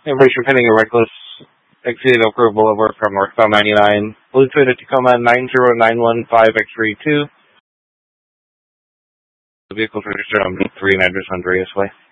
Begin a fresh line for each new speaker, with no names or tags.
Information pending a reckless exceeded Oak Grove Boulevard from northbound 99. Blue Toyota Tacoma 90915 X-ray 2. The vehicle's registered on B3 and address on Andreas Way.